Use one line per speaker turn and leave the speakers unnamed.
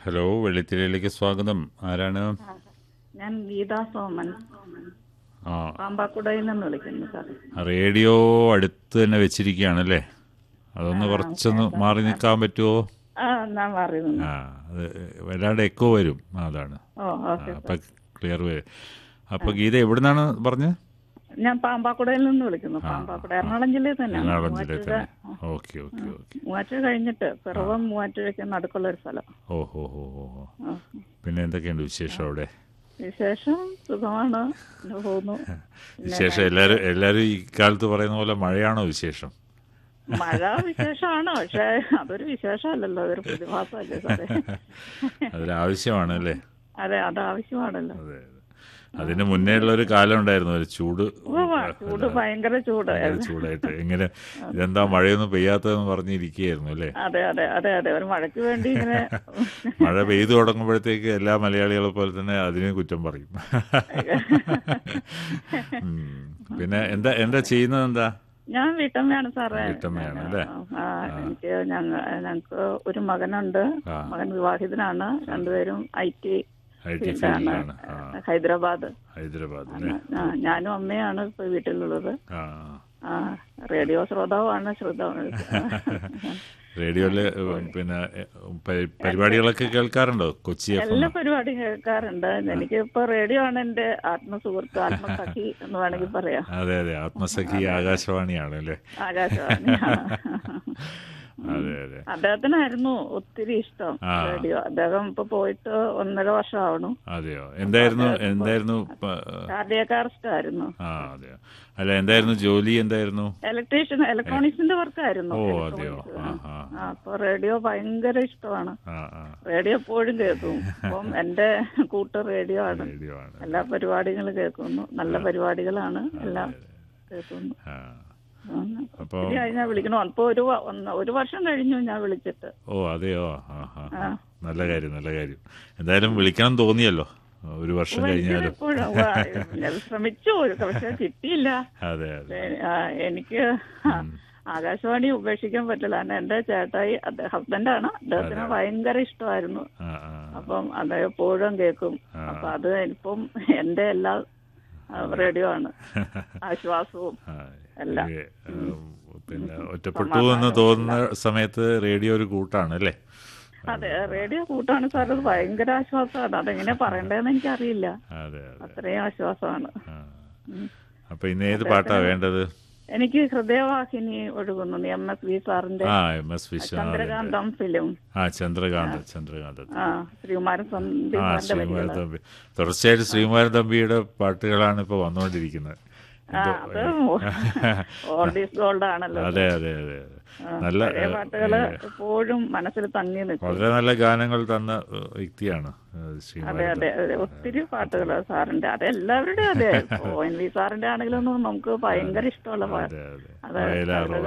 Hello, വെള്ളിത്തിരയിലേക്ക് സ്വാഗതം. ആരാണ്?
ഞാൻ ഗീതാ സോമൻ
ആ,
പാമ്പാക്കുടയിൽ നിന്ന് വിളിക്കുന്നു സാർ.
റേഡിയോ അടുത്ത് തന്നെ വെച്ചിരിക്കുകയാണല്ലേ? അതൊന്ന് കുറച്ചൊന്ന് മാറി നിൽക്കാൻ പറ്റുമോ?
ആ ഞാൻ പറയുന്നു.
ആ, അത് വല്ലാണ്ട് എക്കോ വരും. അതാണ്.
ഓ ഓക്കെ സാർ.
അപ്പം ക്ലിയർ വരും. അപ്പോൾ ഗീത എവിടുന്നാണ് പറഞ്ഞത്?
ഞാൻ പാമ്പാക്കുടയിൽ നിന്ന് വിളിക്കുന്നു. പാമ്പാക്കുട എറണാകുളം ജില്ലയിൽ തന്നെയാണ്.
എറണാകുളം ജില്ലയിൽ തന്നെ. Okay okay okay.
മൂവാറ്റുപുഴ കഴിഞ്ഞിട്ട് പിറവം മൂവാറ്റുപുഴയ്ക്ക് നടുക്കുള്ള ഒരു സ്ഥലം.
ഓ ഹോ ഹോ ഹോ ഹോ.
ആ.
പിന്നെ എന്തൊക്കെയുണ്ട് വിശേഷം അവിടെ?
വിശേഷം സുഖമാണ്, ഇങ്ങനെ പോകുന്നു.
വിശേഷം എല്ലാവരും ഈ കാലത്ത് പറയുന്ന പോലെ മഴയാണോ വിശേഷം?
മഴ വിശേഷമാണ്, പക്ഷെ അതൊരു വിശേഷമല്ലല്ലോ, അതൊരു പ്രതിഭാസമല്ലേ സാറേ.
അതിലാവശ്യമാണല്ലേ?
അതെ, അത് ആവശ്യമാണല്ലോ.
അതെ അതെ. അതിന് മുന്നേ ഉള്ള ഒരു കാലം ഉണ്ടായിരുന്നു, ഒരു ചൂട്
ചൂട്, ഭയങ്കര ചൂട്.
ചൂടായിട്ട് എങ്ങനെ ഇതെന്താ മഴയൊന്നും പെയ്യാത്തതെന്ന് പറഞ്ഞിരിക്കുകയായിരുന്നു അല്ലേ?
അതെ അതെ അതെ അതെ, ഒരു മഴയ്ക്ക് വേണ്ടി ഇങ്ങനെ
മഴ പെയ്തു തുടങ്ങുമ്പോഴത്തേക്ക് എല്ലാ മലയാളികളെ പോലെ തന്നെ അതിനെ കുറ്റം പറയും. പിന്നെ എന്താ ചെയ്യുന്നത്? എന്താ?
ഞാൻ വീട്ടമ്മയാണ് സാറേ.
വീട്ടമ്മയാണ് അല്ലേ?
ഞങ്ങൾക്ക് ഒരു മകനുണ്ട്. മകൻ വിവാഹിതനാണ്. രണ്ടുപേരും IT ഫീൽഡാണ്. ഹൈദരാബാദ്. ഞാനും അമ്മയാണ് ഇപ്പൊ വീട്ടിലുള്ളത്. റേഡിയോ ശ്രോതാവാണ്.
റേഡിയോയില് പിന്നെ പരിപാടികളൊക്കെ കേൾക്കാറുണ്ടോ? കൊച്ചി
എല്ലാ പരിപാടിയും കേൾക്കാറുണ്ട്. എനിക്കിപ്പോ റേഡിയോ ആണ് എന്റെ ആത്മസുഹൃത്ത്, ആത്മസഖി എന്ന് വേണമെങ്കിൽ പറയാം.
അതെ അതെ, ആത്മസഖി ആകാശവാണിയാണ് അല്ലേ?
ആകാശവാണിയാണ്.
അതെ അതെ.
അദ്ദേഹത്തിനായിരുന്നു ഒത്തിരി ഇഷ്ടം റേഡിയോ. അദ്ദേഹം ഇപ്പൊ പോയിട്ട് 1.5 വർഷം ആവണു.
അതെയോ? എന്തായിരുന്നു
കാർഡിയാക് അറസ്റ്റ് ആയിരുന്നു.
അതെയോ? അല്ല, എന്തായിരുന്നു ജോലി? എന്തായിരുന്നു?
ഇലക്ട്രോണിക്സിന്റെ വർക്കായിരുന്നു.
ഓ അതെയോ?
അപ്പൊ റേഡിയോ ഭയങ്കര ഇഷ്ടമാണ്. റേഡിയോ എപ്പോഴും കേൾക്കും. അപ്പം എന്റെ കൂട്ട് റേഡിയോ ആണ്. എല്ലാ പരിപാടികളും കേൾക്കുന്നു. നല്ല പരിപാടികളാണ്, എല്ലാം കേൾക്കുന്നു. ഞാൻ വിളിക്കണോ? അപ്പൊ ഒരു വർഷം കഴിഞ്ഞു ഞാൻ വിളിച്ചിട്ട്.
ഓ അതെയോ? നല്ല കാര്യം, നല്ല കാര്യം. എന്തായാലും വിളിക്കണം തോന്നിയല്ലോ ഒരു വർഷം കഴിഞ്ഞാലും.
ശ്രമിച്ചു, പക്ഷെ കിട്ടിയില്ല.
അതെ അതെ.
എനിക്ക് ആകാശവാണി ഉപേക്ഷിക്കാൻ പറ്റില്ല. എന്റെ ചേട്ടായി ഹസ്ബൻഡാണ്, അദ്ദേഹത്തിന് ഭയങ്കര ഇഷ്ടമായിരുന്നു. അപ്പം അത് എപ്പോഴും കേൾക്കും. അപ്പൊ അത് ഇപ്പം എന്റെ എല്ലാ റേഡിയോ ആണ്, ആശ്വാസവും എല്ലാം.
പിന്നെ ഒറ്റപ്പെട്ടു എന്ന് തോന്നുന്ന സമയത്ത് റേഡിയോ ഒരു കൂട്ടാണ് അല്ലേ?
അതെ, റേഡിയോ കൂട്ടാണ് സാർ. അത് ഭയങ്കര ആശ്വാസമാണ്. അതെങ്ങനെ പറയണ്ടേന്ന് എനിക്കറിയില്ല. അത്രയും ആശ്വാസമാണ്.
അപ്പൊ ഇന്ന് ഏത് പാട്ടാ വേണ്ടത്?
എനിക്ക് ഹൃദയവാഹിനി ഒഴുകുന്നു, MS.V. സാറിന്റെ ചന്ദ്രകാന്തം ഫിലിം.
ചന്ദ്രകാന്തം.
ശ്രീകുമാരൻ തമ്പി.
തുടർച്ചയായിട്ട് ശ്രീകുമാരൻ തമ്പിയുടെ പാട്ടുകളാണ് ഇപ്പൊ വന്നുകൊണ്ടിരിക്കുന്നത്.
ഓൾഡ് ഗോൾഡ് ആണല്ലോ.
അതെ അതെ അതെ. നല്ല
പാട്ടുകള് എപ്പോഴും മനസ്സിൽ തങ്ങി നിൽക്കും.
വളരെ നല്ല ഗാനങ്ങൾ തന്ന വ്യക്തിയാണ്
അതെ അതെ അതെ. ഒത്തിരി പാട്ടുകൾ സാറിന്റെ, അത് എല്ലാവരുടെയും. അതെ, NV സാറിന്റെ ആണെങ്കിലും നമുക്ക് ഭയങ്കര ഇഷ്ടമുള്ള പാട്ട്. അതെ.